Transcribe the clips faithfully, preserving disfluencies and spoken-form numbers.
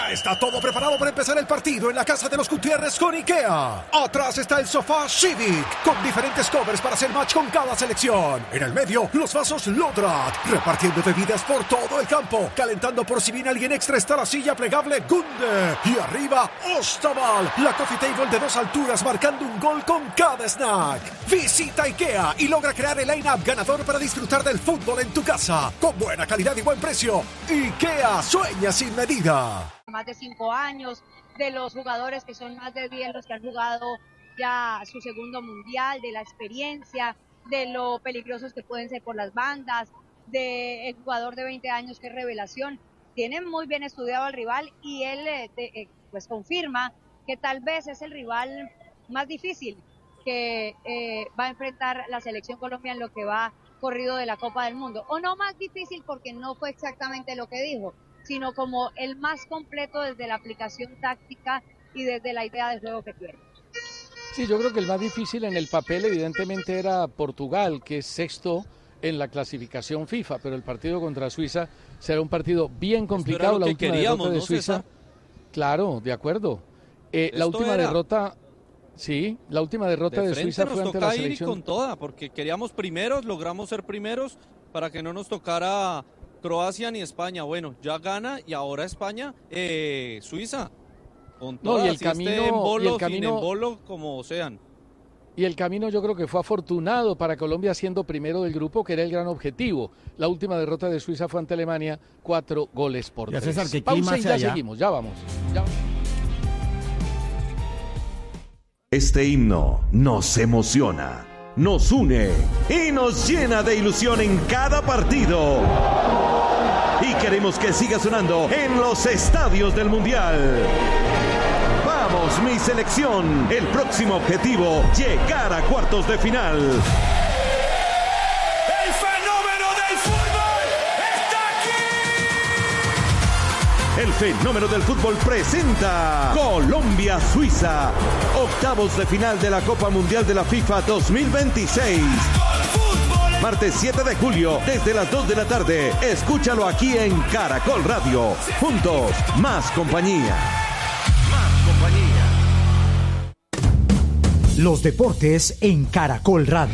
Ya está todo preparado para empezar el partido en la casa de los Gutiérrez con IKEA. Atrás está el sofá Civic, con diferentes covers para hacer match con cada selección. En el medio, los vasos Lodrat, repartiendo bebidas por todo el campo. Calentando por si viene alguien extra está la silla plegable Gunde. Y arriba, Ostaval, la coffee table de dos alturas marcando un gol con cada snack. Visita IKEA y logra crear el line-up ganador para disfrutar del fútbol en tu casa. Con buena calidad y buen precio. IKEA, sueña sin medida. Más de cinco años, de los jugadores que son más de diez los que han jugado ya su segundo mundial, de la experiencia, de lo peligrosos que pueden ser por las bandas, del jugador de veinte años que es revelación. Tienen muy bien estudiado al rival y él eh, de, eh, pues confirma que tal vez es el rival más difícil que eh, va a enfrentar la selección Colombia en lo que va corrido de la Copa del Mundo. O no más difícil porque no fue exactamente lo que dijo, sino como el más completo desde la aplicación táctica y desde la idea de juego que tiene. Sí, yo creo que el más difícil en el papel evidentemente era Portugal, que es sexto en la clasificación FIFA, pero el partido contra Suiza será un partido bien complicado. La última derrota de Suiza, claro, de acuerdo. Eh, la última era... derrota, sí, la última derrota de, de Suiza fue ante la selección. Ir con toda, porque queríamos primeros, logramos ser primeros para que no nos tocara Croacia ni España. Bueno, ya gana y ahora España, eh, Suiza. Con todas, no, y el camino, en bolo, y el camino, sin en bolo, como sean. Y el camino yo creo que fue afortunado para Colombia siendo primero del grupo, que era el gran objetivo. La última derrota de Suiza fue ante Alemania, cuatro goles por tres. César, ¿qué Pausa y ya allá? seguimos, ya vamos. Ya. Este himno nos emociona, nos une y nos llena de ilusión en cada partido. Y queremos que siga sonando en los estadios del Mundial. Vamos, mi selección. El próximo objetivo, llegar a cuartos de final. ¡El fenómeno del fútbol está aquí! El fenómeno del fútbol presenta Colombia-Suiza. Octavos de final de la Copa Mundial de la FIFA dos mil veintiséis. Martes siete de julio, desde las dos de la tarde. Escúchalo aquí en Caracol Radio. Juntos, más compañía. Más compañía. Los deportes en Caracol Radio.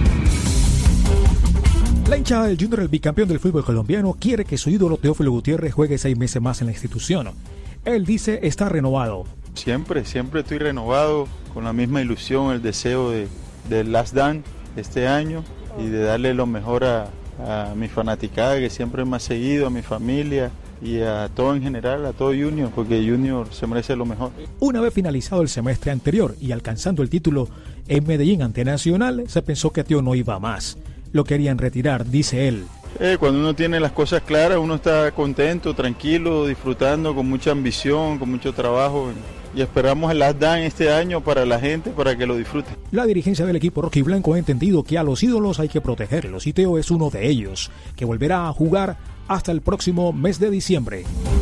La hinchada del Junior, el bicampeón del fútbol colombiano, quiere que su ídolo Teófilo Gutiérrez juegue seis meses más en la institución. Él dice estar renovado. Siempre, siempre estoy renovado, con la misma ilusión, el deseo de, de Last Dance este año. Y de darle lo mejor a, a mi fanaticada que siempre me ha seguido, a mi familia y a todo en general, a todo Junior, porque Junior se merece lo mejor. Una vez finalizado el semestre anterior y alcanzando el título en Medellín ante Nacional, se pensó que Teo no iba más. Lo querían retirar, dice él. Eh, cuando uno tiene las cosas claras, uno está contento, tranquilo, disfrutando, con mucha ambición, con mucho trabajo. Y esperamos el Last Dance este año para la gente, para que lo disfruten. La dirigencia del equipo rojiblanco ha entendido que a los ídolos hay que protegerlos y Teo es uno de ellos, que volverá a jugar hasta el próximo mes de diciembre.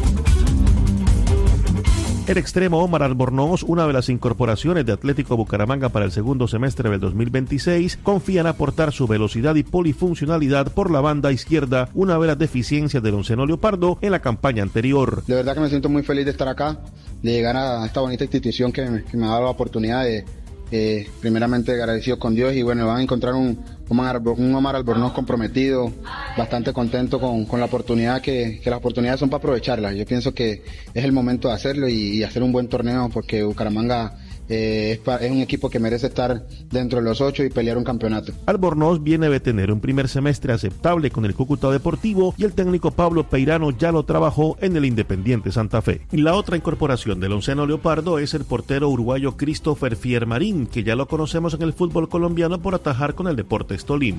El extremo Omar Albornoz, una de las incorporaciones de Atlético Bucaramanga para el segundo semestre del dos mil veintiséis, confía en aportar su velocidad y polifuncionalidad por la banda izquierda, una de las deficiencias del onceno leopardo en la campaña anterior. De verdad que me siento muy feliz de estar acá, de llegar a esta bonita institución que me, que me ha dado la oportunidad de, eh, primeramente agradecido con Dios, y bueno, van a encontrar un, un Omar Albornoz comprometido, bastante contento con, con la oportunidad, que, que las oportunidades son para aprovecharlas. Yo pienso que es el momento de hacerlo y, y hacer un buen torneo, porque Bucaramanga eh, es, pa, es un equipo que merece estar dentro de los ocho y pelear un campeonato. Albornoz viene de tener un primer semestre aceptable con el Cúcuta Deportivo y el técnico Pablo Peirano ya lo trabajó en el Independiente Santa Fe. Y la otra incorporación del onceno leopardo es el portero uruguayo Christopher Fiermarín, que ya lo conocemos en el fútbol colombiano por atajar con el Deportes Tolima.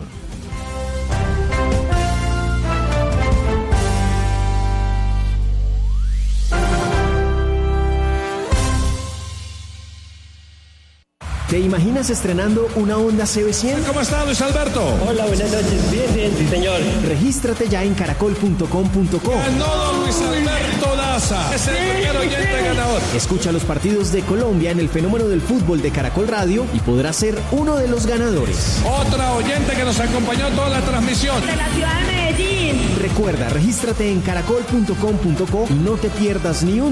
¿Te imaginas estrenando una Honda C B cien? ¿Cómo está, Luis Alberto? Hola, buenas noches. Bien, bien, sí, señor. Regístrate ya en caracol punto com punto co. Ganó Luis Alberto Daza. Es el primer oyente ganador. Escucha los partidos de Colombia en el fenómeno del fútbol de Caracol Radio y podrás ser uno de los ganadores. Otra oyente que nos acompañó toda la transmisión. De la ciudad de Medellín. Recuerda, regístrate en caracol punto com punto co y no te pierdas ni un